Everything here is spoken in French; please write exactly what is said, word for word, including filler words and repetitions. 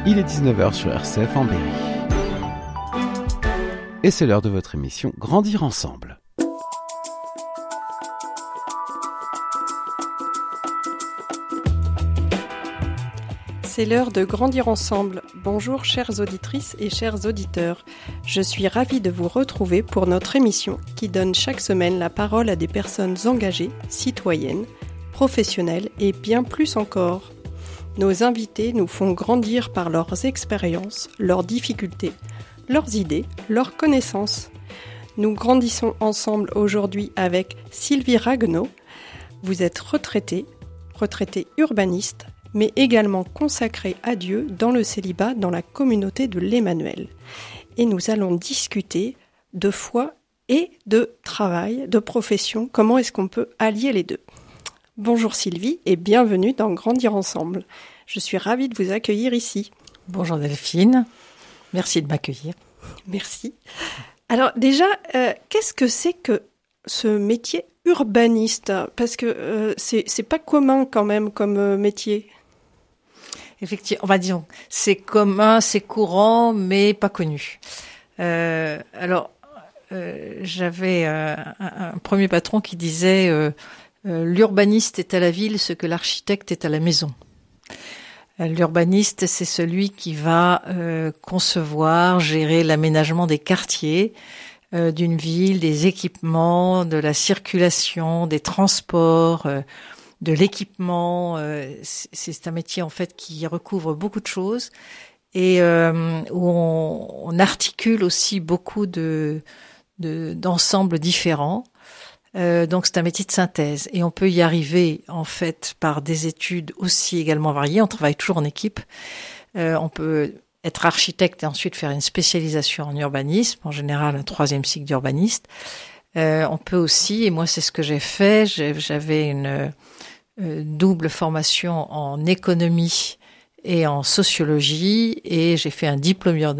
Il est dix-neuf heures sur R C F en Berry. Et c'est l'heure de votre émission Grandir ensemble. C'est l'heure de Grandir ensemble. Bonjour chères auditrices et chers auditeurs. Je suis ravie de vous retrouver pour notre émission qui donne chaque semaine la parole à des personnes engagées, citoyennes, professionnelles et bien plus encore. Nos invités nous font grandir par leurs expériences, leurs difficultés, leurs idées, leurs connaissances. Nous grandissons ensemble aujourd'hui avec Sylvie Ragueneau. Vous êtes retraitée, retraitée urbaniste, mais également consacrée à Dieu dans le célibat dans la communauté de l'Emmanuel. Et nous allons discuter de foi et de travail, de profession. Comment est-ce qu'on peut allier les deux ? Bonjour Sylvie et bienvenue dans Grandir ensemble. Je suis ravie de vous accueillir ici. Bonjour Delphine, merci de m'accueillir. Merci. Alors déjà, euh, qu'est-ce que c'est que ce métier urbaniste ? Parce que euh, c'est, c'est pas commun quand même comme euh, métier. Effectivement, on va dire, c'est commun, c'est courant, mais pas connu. Euh, alors, euh, j'avais euh, un, un premier patron qui disait euh, euh, l'urbaniste est à la ville ce que l'architecte est à la maison. Euh, l'urbaniste, c'est celui qui va euh, concevoir, gérer l'aménagement des quartiers euh, d'une ville, des équipements, de la circulation, des transports, euh, de l'équipement. Euh, c'est, c'est un métier en fait qui recouvre beaucoup de choses et euh, où on, on articule aussi beaucoup de, de d'ensembles différents. Euh, donc c'est un métier de synthèse et on peut y arriver en fait par des études aussi également variées. On travaille toujours en équipe. Euh, on peut être architecte et ensuite faire une spécialisation en urbanisme, en général un troisième cycle d'urbaniste. Euh, on peut aussi, et moi c'est ce que j'ai fait, j'ai, j'avais une euh, double formation en économie et en sociologie et j'ai fait un diplôme